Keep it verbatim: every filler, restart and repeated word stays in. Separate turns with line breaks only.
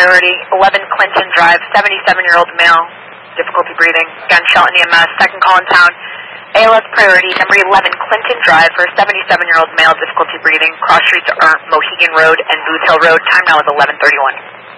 priority, eleven Clinton Drive, seventy-seven-year-old male, difficulty breathing, gunshot in E M S, second call in town. A L S priority, number eleven Clinton Drive for seventy-seven-year-old male, difficulty breathing, cross streets are Mohegan Road and Booth Hill Road. Time now is eleven thirty-one.